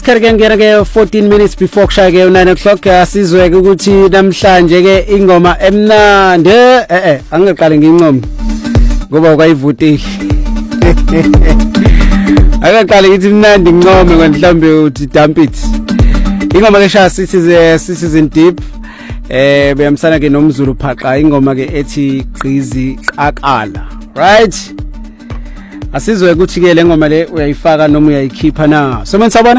isikhathi ngena ke 14 minutes before kushaya ke 9 o'clock asizwe ke ukuthi namhlanje ke ingoma emnandi angiqale ngincome ngoba ukayivutile akaqale ngithi mnandi ngincome mhlawumbe uthi dump it ingoma ke shaya Citizen Deep beyamsana ke nomZulu phaqa ingoma ke ethi Gqizi Qakala right asizwe ukuthi ke le ngoma le uyayifaka noma uyayikhipha na so mensabona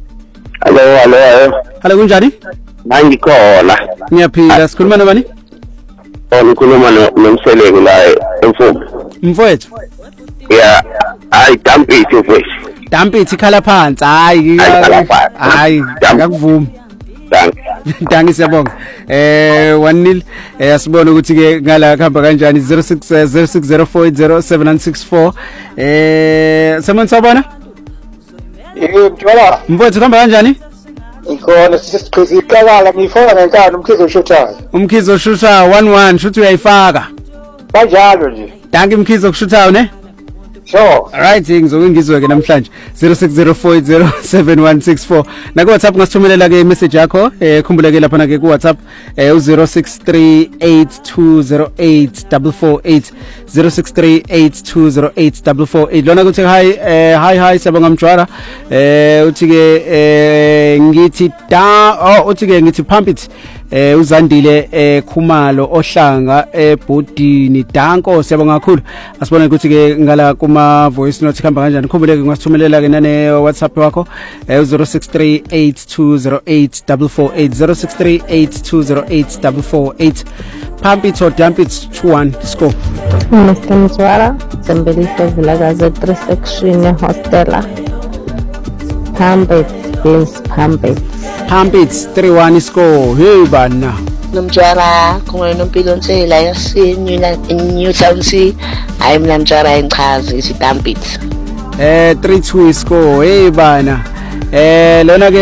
Hello kunjani Mangikhona Ngiyaphila sikhuluma nobani Ngikhuluma nomseleki la mfowethu Yeah dump it mfowethu dump it ikhala phansi hayi ngakuvuma Dangi siyabonga 1-0 asibona ukuthi ke ngala khamba kanjani 060604807964 Simon sabona mthola mfowethu khamba kanjani ikhona sisiqhizi iqakala ngifona ngenkani umkhizo oshuthayo 1-1 shuthi uyayifaka kanjalo nje Dangi umkhizo okushuthayo ne sure alright ngizokungizwe ke namhlanje 0604807164 na ku WhatsApp ngasithumelela ke message yakho khumbuleke lapha na ke ku WhatsApp u0638208448 0638208448 lona kuthi hi siyabonga mjwara uthi ke ngithi uthi ke ngithi pump it uzandile Khumalo ohlanga ebhodini danko siyabonga kakhulu asibona ukuthi ke ngala kuma voice note khamba kanjani khumbuleke ngasithumelela ke nane WhatsApp wakho 0638208448 0638208448 pump it or dump it 2-1 score Mr. Mzwara Zambelisa Vilakazi 3 section hostela pump it please pump it 3-1 score hey bana Nomjwara kuma nompilo nsela yasenyuna New Town C I'm Nomjwara enchazi isi dump it 3-2 score hey bana lona ke